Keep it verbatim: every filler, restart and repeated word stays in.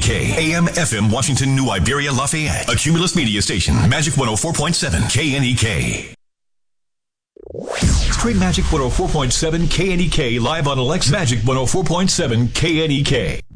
K, A M F M Washington, New Iberia, Lafayette. A Cumulus Media Station, Magic one oh four point seven K N E K. Stream Magic one oh four point seven K N E K live on Alexa. Magic one oh four point seven K N E K.